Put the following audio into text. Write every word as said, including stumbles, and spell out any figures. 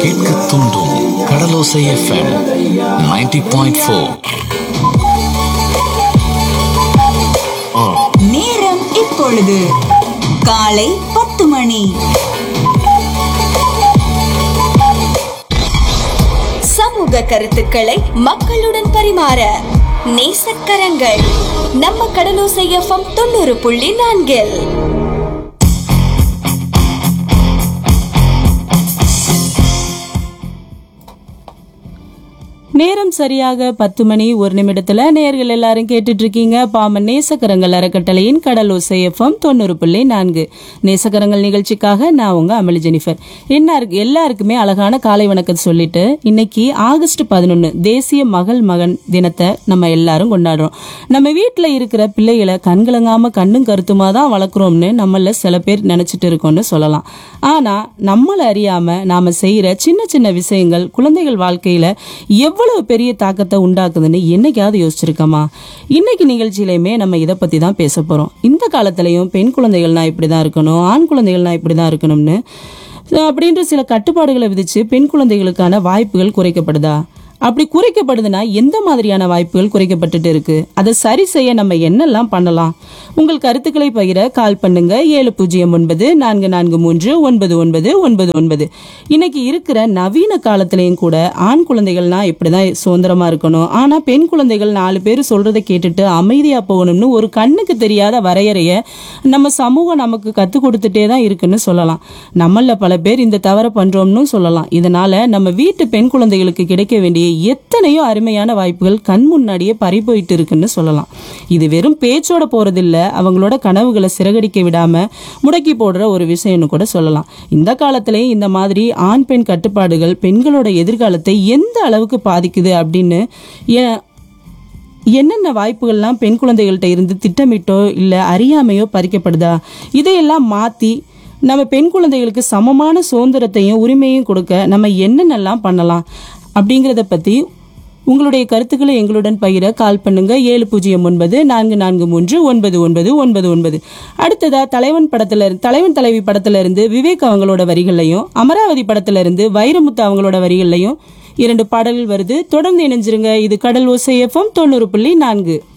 கேட்க தூண்டும் கடலோசை FM ninety point four. நேரம் இப்பொழுது காலை பத்து மணி. சமூக கருத்துக்களை மக்களுடன் பரிமாற நேசக்கரங்கள் நம்ம கடலோசை எஃப்எம் தொண்ணூறு புள்ளி நான்கில். நேரம் சரியாக பத்து மணி ஒரு நிமிடத்துல நேர்கள் எல்லாரும் கேட்டுட்டு இருக்கீங்க பாமன் நேசக்கரங்கள் அறக்கட்டளையின் கடலோசை எஃப்எம் தொண்ணூறு புள்ளி நான்கு. நேசக்கரங்கள் நிகழ்ச்சிக்காக நான் உங்க அமளி ஜெனிஃபர். என்ன எல்லாருக்குமே அழகான காலை வணக்கத்தை சொல்லிட்டு இன்னைக்கு ஆகஸ்ட் பதினொன்னு தேசிய மகள் மகன் தினத்தை நம்ம எல்லாரும் கொண்டாடுறோம். நம்ம வீட்டுல இருக்கிற பிள்ளைகளை கண்கலங்காம கண்ணும் கருத்துமா தான் வளர்க்குறோம்னு நம்மள சில பேர் நினைச்சிட்டு இருக்கோம்னு சொல்லலாம். ஆனா நம்மள அறியாம நாம செய்யற சின்ன சின்ன விஷயங்கள் குழந்தைகள் வாழ்க்கையில எவ்வளவு எவ்வளவு பெரிய தாக்கத்தை உண்டாக்குதுன்னு என்னைக்காவது யோசிச்சிருக்கோமா? இன்னைக்கு நிகழ்ச்சியிலுமே நம்ம இதை பத்தி தான் பேச போறோம். இந்த காலத்திலயும் பெண் குழந்தைகள்னா இப்படிதான் இருக்கணும், ஆண் குழந்தைகள்னா இப்படிதான் இருக்கணும்னு அப்படின்ற சில கட்டுப்பாடுகளை விதிச்சு பெண் குழந்தைகளுக்கான வாய்ப்புகள் குறைக்கப்படுதா? அப்படி குறைக்கப்படுதுன்னா எந்த மாதிரியான வாய்ப்புகள் குறைக்கப்பட்டுட்டு இருக்கு? அதை சரி செய்ய நம்ம என்னெல்லாம் பண்ணலாம்? உங்கள் கருத்துக்களை பகிர கால் பண்ணுங்க ஏழு பூஜ்ஜியம் ஒன்பது நான்கு நான்கு மூன்று ஒன்பது ஒன்பது ஒன்பது ஒன்பது. இன்னைக்கு இருக்கிற நவீன காலத்திலையும் கூட ஆண் குழந்தைகள்னா இப்படிதான் சுதந்திரமா இருக்கணும், ஆனா பெண் குழந்தைகள் நாலு பேர் சொல்றதை கேட்டுட்டு அமைதியா போகணும்னு ஒரு கண்ணுக்கு தெரியாத வரையறைய நம்ம சமூகம் நமக்கு கத்து கொடுத்துட்டே தான் இருக்குன்னு சொல்லலாம். நம்மள பல பேர் இந்த தவறை பண்றோம்னு சொல்லலாம். இதனால நம்ம வீட்டு பெண் குழந்தைகளுக்கு கிடைக்க வேண்டிய எத்தனையோ அருமையான வாய்ப்புகள் கண் முன்னாடியே பறி போயிட்டு இருக்குன்னு சொல்லலாம். இது வெறும் பேச்சோட போறதில்ல, அவங்களோட கனவுகளை சிறகடிக்க விடாம முடக்கி போடுற ஒரு விஷயம்னு கூட சொல்லலாம். இந்த காலத்திலேயே இந்த மாதிரி ஆண் பெண் கட்டுப்பாடுகள் பெண்களோட எதிர்காலத்தை எந்த அளவுக்கு பாதிக்குது அப்படின்னு என்னென்ன வாய்ப்புகள்லாம் பெண் குழந்தைகள்கிட்ட இருந்து திட்டமிட்டோ இல்லை அறியாமையோ பறிக்கப்படுதா? இதையெல்லாம் மாற்றி நம்ம பெண் குழந்தைகளுக்கு சமமான சுதந்திரத்தையும் உரிமையும் கொடுக்க நம்ம என்னென்னலாம் பண்ணலாம் அப்படிங்கிறத பற்றி உங்களுடைய கருத்துக்களை எங்களுடன் பகிர கால் பண்ணுங்க ஏழு பூஜ்ஜியம் ஒன்பது நான்கு நான்கு மூன்று ஒன்பது ஒன்பது ஒன்பது ஒன்பது. அடுத்ததா தலைவன் படத்துல தலைவன் தலைவி படத்துல இருந்து விவேக் அவங்களோட வரிகளையும், அமராவதி படத்துல இருந்து வைரமுத்து அவங்களோட வரிகளையும் இரண்டு பாடல்கள் வருது. தொடர்ந்து இணைஞ்சிருங்க. இது கடல் ஓசை எஃப்எம் தொண்ணூறு புள்ளி நான்கு.